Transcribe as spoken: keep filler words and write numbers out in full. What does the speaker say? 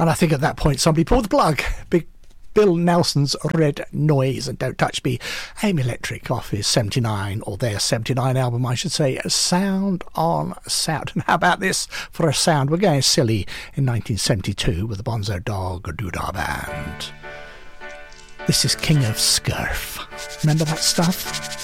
And I think at that point somebody pulled the plug. Big Bill Nelson's Red Noise and Don't Touch Me, Aim Electric off his seventy-nine, or their seventy-nine album, I should say, Sound on Sound. And how about this for a sound? We're going silly in nineteen seventy-two with the Bonzo Dog Doodah Band. This is King of Scurf. Remember that stuff?